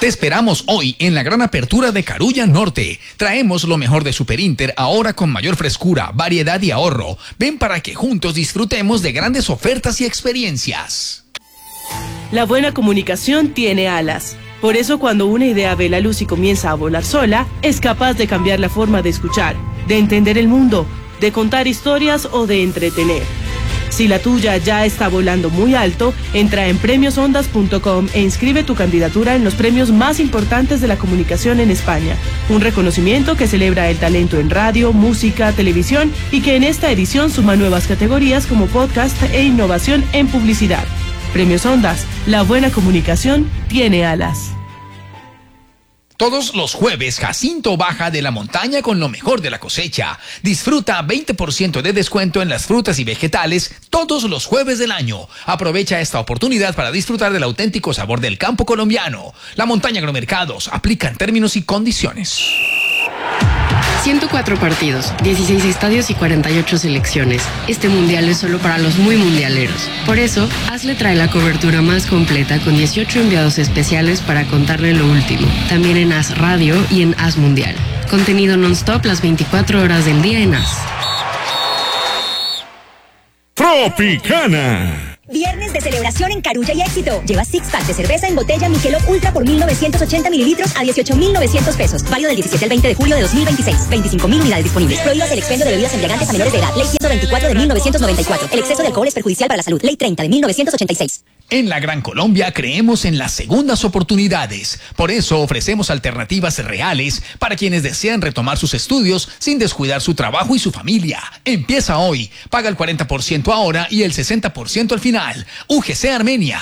Te esperamos hoy en la gran apertura de Carulla Norte. Traemos lo mejor de Super Inter ahora con mayor frescura, variedad y ahorro. Ven para que juntos disfrutemos de grandes ofertas y experiencias. La buena comunicación tiene alas. Por eso cuando una idea ve la luz y comienza a volar sola, es capaz de cambiar la forma de escuchar, de entender el mundo, de contar historias o de entretener. Si la tuya ya está volando muy alto, entra en premiosondas.com e inscribe tu candidatura en los premios más importantes de la comunicación en España. Un reconocimiento que celebra el talento en radio, música, televisión y que en esta edición suma nuevas categorías como podcast e innovación en publicidad. Premios Ondas, la buena comunicación tiene alas. Todos los jueves, Jacinto baja de la montaña con lo mejor de la cosecha. Disfruta 20% de descuento en las frutas y vegetales todos los jueves del año. Aprovecha esta oportunidad para disfrutar del auténtico sabor del campo colombiano. La Montaña Agromercados, aplican términos y condiciones. 104 partidos, 16 estadios y 48 selecciones. Este mundial es solo para los muy mundialeros. Por eso, Hazle trae la cobertura más completa con 18 enviados especiales para contarle lo último. También en Haz Radio y en Haz Mundial. Contenido non-stop las 24 horas del día en Haz. Tropicana. Viernes de celebración en Carulla y Éxito. Lleva six pack de cerveza en botella Michelob Ultra por 1.980 mililitros a 18.900 pesos. Válido del 17 al 20 de julio de 2026. 25.000 unidades disponibles. Prohíbas el expendio de bebidas embriagantes a menores de edad. Ley 124 de 1994. El exceso de alcohol es perjudicial para la salud. Ley 30 de 1986. En la Gran Colombia creemos en las segundas oportunidades. Por eso ofrecemos alternativas reales para quienes desean retomar sus estudios sin descuidar su trabajo y su familia. Empieza hoy. Paga el 40% ahora y el 60% al final. UGC Armenia,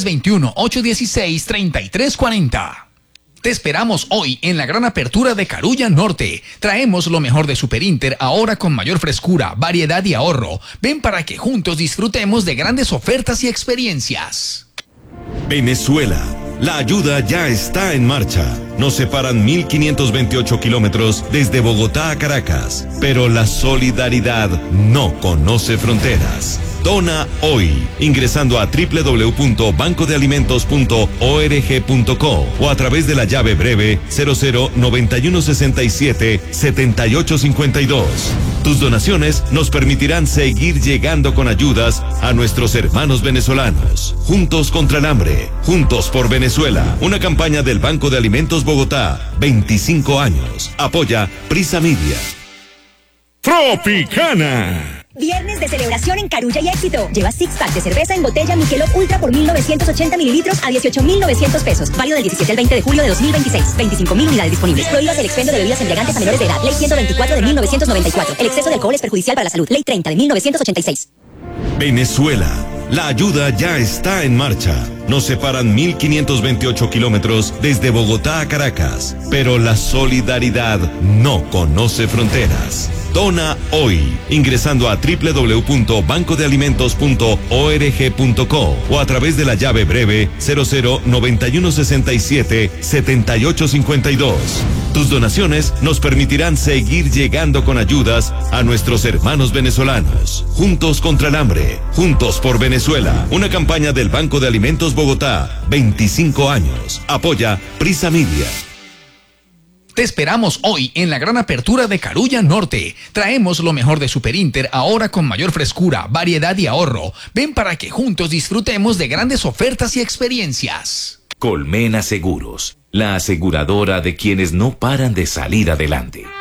321-816-3340. Te esperamos hoy en la gran apertura de Carulla Norte. Traemos lo mejor de Super Inter ahora con mayor frescura, variedad y ahorro. Ven para que juntos disfrutemos de grandes ofertas y experiencias. Venezuela. La ayuda ya está en marcha. Nos separan 1.528 kilómetros desde Bogotá a Caracas. Pero la solidaridad no conoce fronteras. Dona hoy, ingresando a www.bancodealimentos.org.co o a través de la llave breve 0091677852. Tus donaciones nos permitirán seguir llegando con ayudas a nuestros hermanos venezolanos. Juntos contra el hambre, juntos por Venezuela. Una campaña del Banco de Alimentos Bogotá, 25 años. Apoya Prisa Media. Tropicana. Viernes de celebración en Carulla y Éxito. Lleva six pack de cerveza en botella Michelob Ultra por 1.980 mililitros a 18.900 pesos. Válido del 17 al 20 de julio de 2026. 25.000 unidades disponibles. Prohíbas el expendio de bebidas embriagantes a menores de edad. Ley 124 de 1994. El exceso de alcohol es perjudicial para la salud. Ley 30 de 1986. Venezuela. La ayuda ya está en marcha. Nos separan 1.528 kilómetros desde Bogotá a Caracas. Pero la solidaridad no conoce fronteras. Dona hoy, ingresando a www.bancodealimentos.org.co o a través de la llave breve 0091677852. Tus donaciones nos permitirán seguir llegando con ayudas a nuestros hermanos venezolanos. Juntos contra el hambre, juntos por Venezuela. Una campaña del Banco de Alimentos Bogotá, 25 años. Apoya Prisa Media. Te esperamos hoy en la gran apertura de Carulla Norte. Traemos lo mejor de Super Inter ahora con mayor frescura, variedad y ahorro. Ven para que juntos disfrutemos de grandes ofertas y experiencias. Colmena Seguros, la aseguradora de quienes no paran de salir adelante.